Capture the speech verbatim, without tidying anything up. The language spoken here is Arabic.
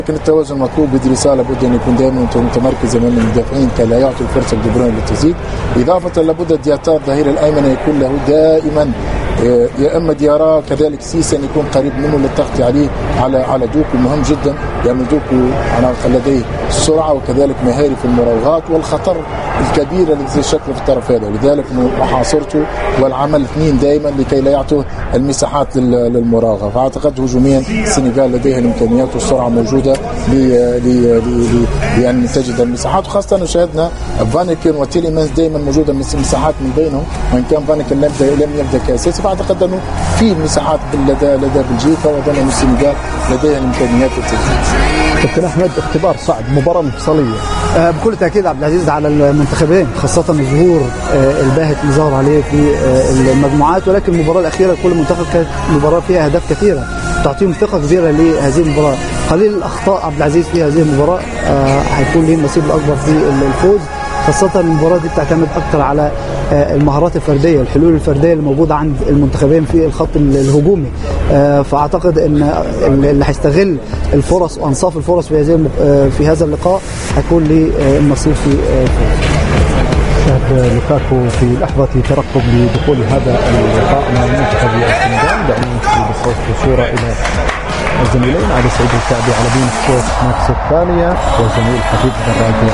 لكن التوازن مطلوب. بدريسا لابد ان يكون دائما متمركز امام المدافعين كي لا يعطي الفرصه لدي بروين للتسديد. اضافه لابد دياتار الظهير الايمن يكون له دائما يا اما ديارا كذلك سيسي ان يكون قريب منه للضغط عليه على على دوكو. مهم جدا لان دوكو لديه السرعه وكذلك مهاري في المراوغات والخطر الكبير الذي شكله في الطرف هذا، ولذلك محاصرته والعمل اثنين دائما لكي لا يعطوا المساحات للمراوغه. فاعتقد هجوميا السنغال لديها الامكانيات والسرعه موجوده لان تجد المساحات، وخاصه شاهدنا فانيكن وتيليمانز دائما موجوده مساحات من بينهم، وان كان فانيكن لم لم يبدا كاساسي. فاعتقد انه في مساحات لدى لدى بلجيكا، واظن ان السنغال لديها الامكانيات التسجيل. كابتن احمد، اختبار صعب، مباراه مفصليه آه بكل تاكيد عبد العزيز على المنتخبين، خاصه الظهور آه الباهت اللي ظهر عليه في آه المجموعات، ولكن المباراه الاخيره كل منتخب كانت مباراه فيها اهداف كثيره تعطيهم ثقه كبيره لهذه المباراه. قليل الاخطاء عبد العزيز في هذه المباراه آه هيكون له النصيب الاكبر في الفوز، خاصة المباراة دي بتعتمد أكثر على المهارات الفردية، الحلول الفردية اللي موجودة عند المنتخبين في الخط الهجومي. فأعتقد أن اللي هيستغل الفرص وأنصاف الفرص في هذه في هذا اللقاء هيكون له النصيب في الفوز. شاهد لوكاكو في لحظة ترقب لدخول هذا اللقاء مع منتخب السنغال. دعنا ننتقل بالصوت والصورة إلى الزميلين علي سعيد الكعبي على بين سبورت ماكس الثانية والزميل حبيب الراجع.